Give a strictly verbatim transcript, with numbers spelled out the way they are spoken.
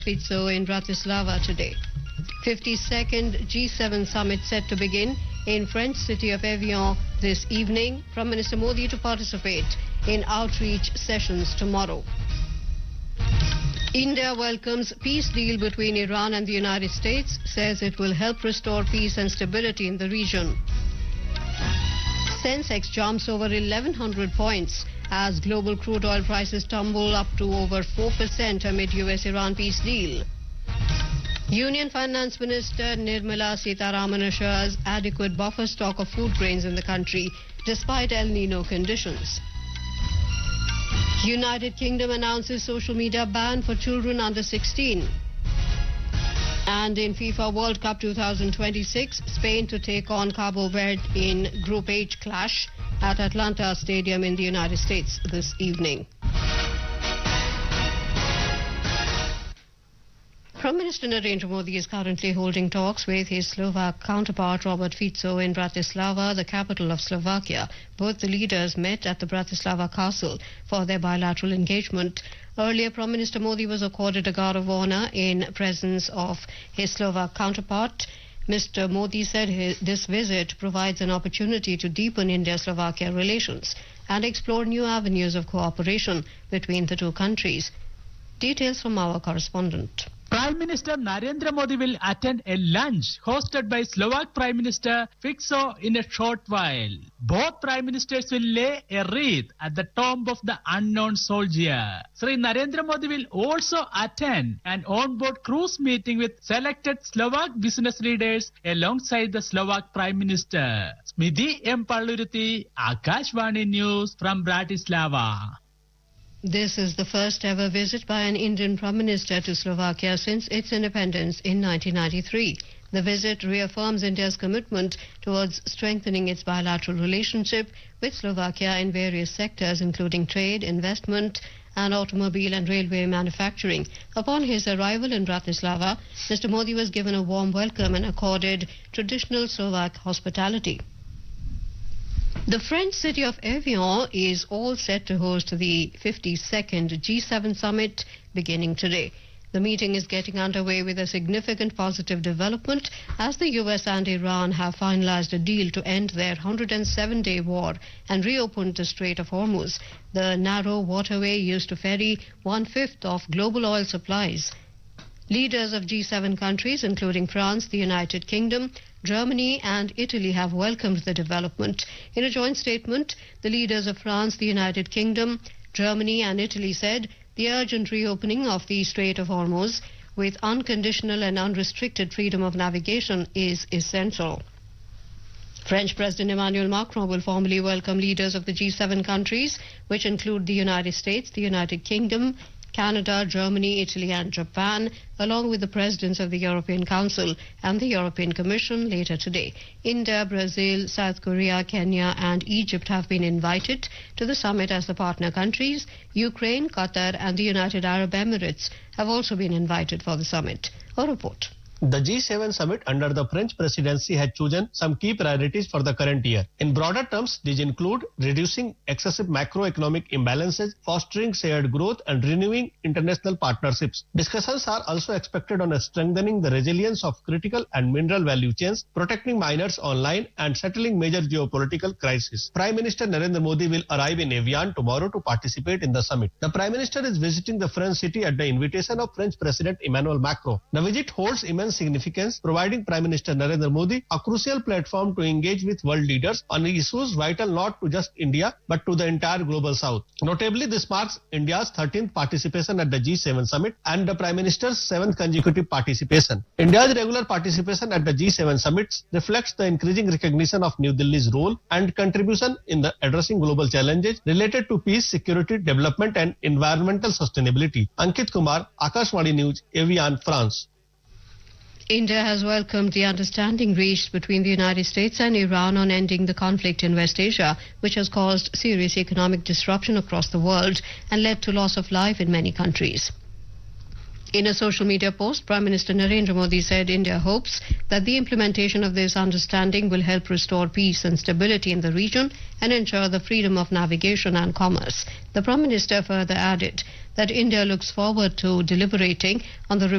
Fico in Bratislava today. fifty-second G seven summit set to begin in French city of Evian this evening. Prime Minister Modi to participate in outreach sessions tomorrow. India welcomes peace deal between Iran and the United States, says it will help restore peace and stability in the region. Sensex jumps over eleven hundred points as global crude oil prices tumble up to over four percent amid U S Iran peace deal. Union Finance Minister Nirmala Sitharaman assures adequate buffer stock of food grains in the country despite El Nino conditions. United Kingdom announces social media ban for children under sixteen. And in FIFA World Cup twenty twenty-six, Spain to take on Cabo Verde in Group H clash at Atlanta Stadium in the United States this evening. Prime Minister Narendra Modi is currently holding talks with his Slovak counterpart Robert Fico in Bratislava, the capital of Slovakia. Both the leaders met at the Bratislava Castle for their bilateral engagement. Earlier, Prime Minister Modi was accorded a guard of honor in presence of his Slovak counterpart. Mister Modi said his, this visit provides an opportunity to deepen India-Slovakia relations and explore new avenues of cooperation between the two countries. Details from our correspondent. Prime Minister Narendra Modi will attend a lunch hosted by Slovak Prime Minister Fico in a short while. Both Prime Ministers will lay a wreath at the tomb of the unknown soldier. Sri Narendra Modi will also attend an on-board cruise meeting with selected Slovak business leaders alongside the Slovak Prime Minister. Smidhi M. Palluruthi, Akashvani News from Bratislava. This is the first ever visit by an Indian Prime Minister to Slovakia since its independence in nineteen ninety-three. The visit reaffirms India's commitment towards strengthening its bilateral relationship with Slovakia in various sectors, including trade, investment, and automobile and railway manufacturing. Upon his arrival in Bratislava, Mister Modi was given a warm welcome and accorded traditional Slovak hospitality. The French city of Evian is all set to host the fifty-second G seven summit beginning today. The meeting is getting underway with a significant positive development as the U S and Iran have finalized a deal to end their one hundred seven day war and reopened the Strait of Hormuz, the narrow waterway used to ferry one-fifth of global oil supplies. Leaders of G seven countries, including France, the United Kingdom, Germany and Italy, have welcomed the development. In a joint statement, the leaders of France, the United Kingdom, Germany and Italy said the urgent reopening of the Strait of Hormuz with unconditional and unrestricted freedom of navigation is essential. French President Emmanuel Macron will formally welcome leaders of the G seven countries, which include the United States, the United Kingdom, Canada, Germany, Italy and Japan, along with the presidents of the European Council and the European Commission later today. India, Brazil, South Korea, Kenya and Egypt have been invited to the summit as the partner countries. Ukraine, Qatar and the United Arab Emirates have also been invited for the summit. A report. The G seven summit under the French presidency had chosen some key priorities for the current year. In broader terms, these include reducing excessive macroeconomic imbalances, fostering shared growth and renewing international partnerships. Discussions are also expected on strengthening the resilience of critical and mineral value chains, protecting miners online and settling major geopolitical crises. Prime Minister Narendra Modi will arrive in Evian tomorrow to participate in the summit. The Prime Minister is visiting the French city at the invitation of French President Emmanuel Macron. The visit holds immense significance, providing Prime Minister Narendra Modi a crucial platform to engage with world leaders on issues vital not to just India but to the entire global south. Notably, this marks India's thirteenth participation at the G seven summit and the Prime Minister's seventh consecutive participation. India's regular participation at the G seven summits reflects the increasing recognition of New Delhi's role and contribution in the addressing global challenges related to peace, security, development and environmental sustainability. Ankit Kumar, Akashvani News, Evian, France. India has welcomed the understanding reached between the United States and Iran on ending the conflict in West Asia, which has caused serious economic disruption across the world and led to loss of life in many countries. In a social media post, Prime Minister Narendra Modi said India hopes that the implementation of this understanding will help restore peace and stability in the region and ensure the freedom of navigation and commerce. The Prime Minister further added that India looks forward to deliberating on the